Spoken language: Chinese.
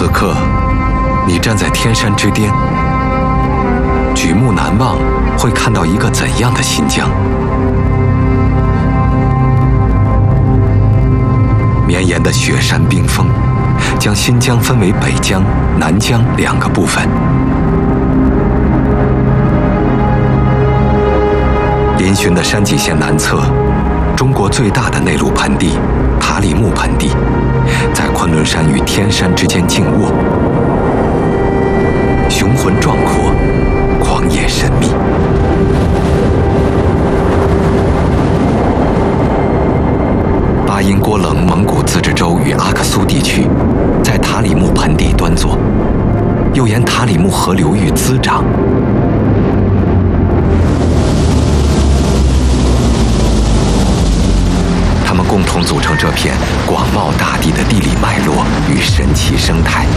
此刻，你站在天山之巅，举目难望，会看到一个怎样的新疆？绵延的雪山冰峰，将新疆分为北疆、南疆2个部分。嶙峋的山脊线南侧，中国最大的内陆盆地塔里木盆地，在昆仑山与天山之间静卧，雄浑壮阔，狂野神秘。巴音郭楞蒙古自治州与阿克苏地区，在塔里木盆地端坐，又沿塔里木河流域滋长。它们共同组成这片广袤大地的地理脉络与神奇生态。